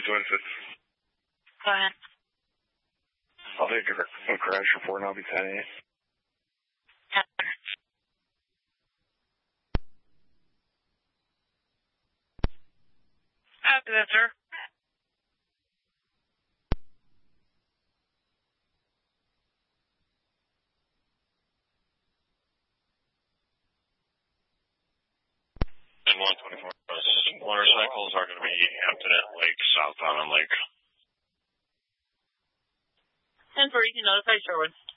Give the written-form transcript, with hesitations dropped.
226. Go ahead. I'll take a crash report and I'll be 10-8. After that, sir. And 124. Motorcycles are going to be Hampton at Lake, southbound on Lake. 10-4, you can notify Sherwood.